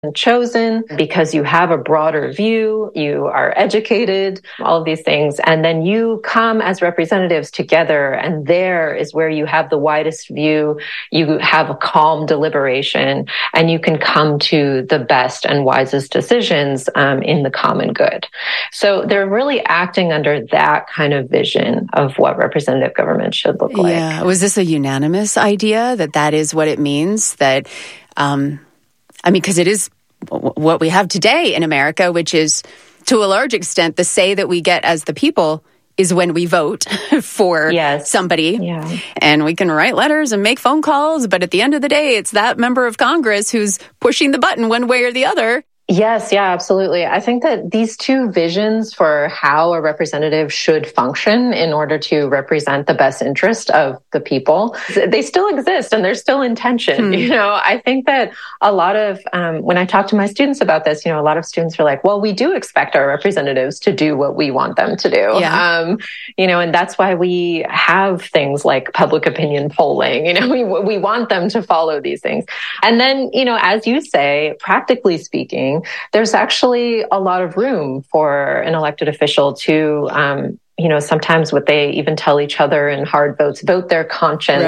chosen because you have a broader view, you are educated, all of these things. And then you come as representatives together, and there is where you have the widest view. You have a calm deliberation, and you can come to the best and wisest decisions in the common good. So they're really acting under that kind of vision of what representative government should look like. Yeah. Was this a unanimous idea that is what it means? That, because it is what we have today in America, which is, to a large extent, the say that we get as the people is when we vote for somebody. Yeah. And we can write letters and make phone calls, but at the end of the day, it's that member of Congress who's pushing the button one way or the other. Yes, yeah, absolutely. I think that these two visions for how a representative should function in order to represent the best interest of the people, they still exist and they're still in tension. I think that a lot of, when I talk to my students about this, a lot of students are like, well, we do expect our representatives to do what we want them to do. Yeah. And that's why we have things like public opinion polling. We want them to follow these things. And then, as you say, practically speaking, there's actually a lot of room for an elected official to, sometimes what they even tell each other in hard votes, vote their conscience,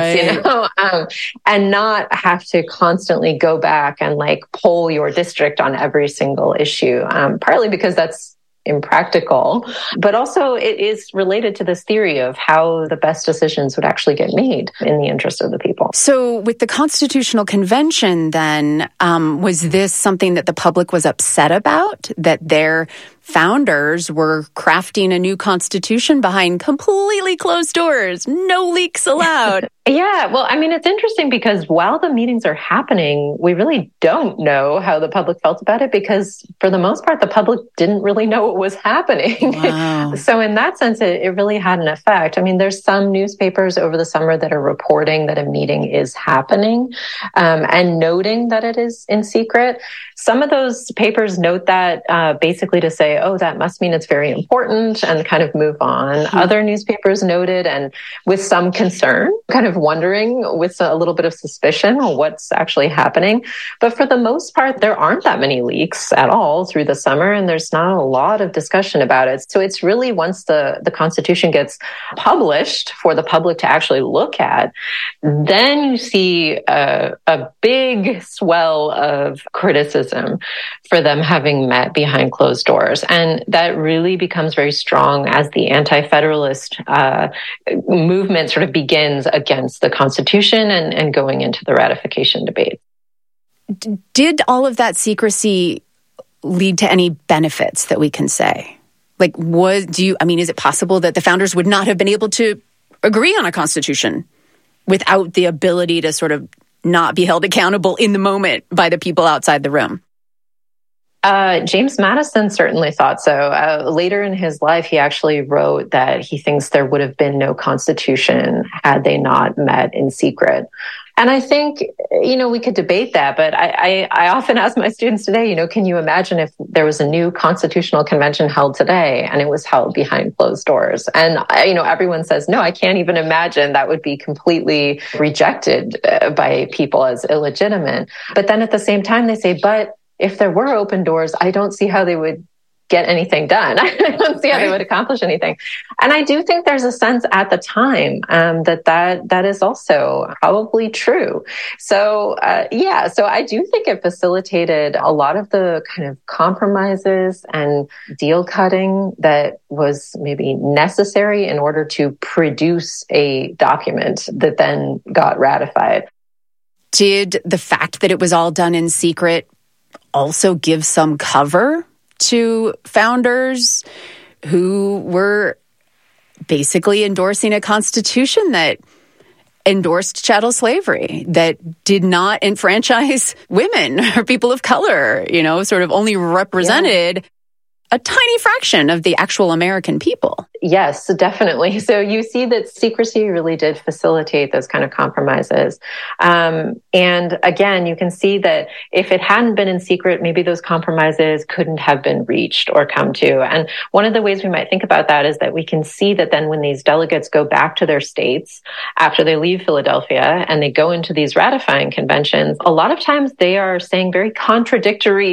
and not have to constantly go back and poll your district on every single issue, partly because that's impractical, but also it is related to this theory of how the best decisions would actually get made in the interest of the people. So with the Constitutional Convention, then, was this something that the public was upset about, that their founders were crafting a new constitution behind completely closed doors, no leaks allowed? Yeah, well, it's interesting because while the meetings are happening, we really don't know how the public felt about it because for the most part, the public didn't really know what was happening. Wow. So in that sense, it really had an effect. There's some newspapers over the summer that are reporting that a meeting is happening and noting that it is in secret. Some of those papers note that basically to say, oh, that must mean it's very important and kind of move on. Mm-hmm. Other newspapers noted and with some concern, kind of wondering with a little bit of suspicion what's actually happening. But for the most part, there aren't that many leaks at all through the summer, and there's not a lot of discussion about it. So it's really once the Constitution gets published for the public to actually look at, then you see a big swell of criticism for them having met behind closed doors. And that really becomes very strong as the anti-federalist movement sort of begins against the Constitution and going into the ratification debate. Did all of that secrecy lead to any benefits that we can say? Is it possible that the founders would not have been able to agree on a constitution without the ability to sort of not be held accountable in the moment by the people outside the room? James Madison certainly thought so. Later in his life, he actually wrote that he thinks there would have been no constitution had they not met in secret. And I think, we could debate that, but I often ask my students today, can you imagine if there was a new constitutional convention held today and it was held behind closed doors? And, everyone says, no, I can't even imagine. That would be completely rejected by people as illegitimate. But then at the same time, they say, but if there were open doors, I don't see how they would get anything done. I don't see how they would accomplish anything. And I do think there's a sense at the time that is also probably true. So, so I do think it facilitated a lot of the kind of compromises and deal cutting that was maybe necessary in order to produce a document that then got ratified. Did the fact that it was all done in secret also give some cover to founders who were basically endorsing a constitution that endorsed chattel slavery, that did not enfranchise women or people of color, sort of only represented a tiny fraction of the actual American people. Yes, definitely. So you see that secrecy really did facilitate those kind of compromises. And again, you can see that if it hadn't been in secret, maybe those compromises couldn't have been reached or come to. And one of the ways we might think about that is that we can see that then when these delegates go back to their states after they leave Philadelphia and they go into these ratifying conventions, a lot of times they are saying very contradictory